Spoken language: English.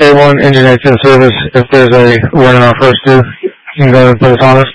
A1 engine exit service. If there's a warning on first two, you can go and put us on us.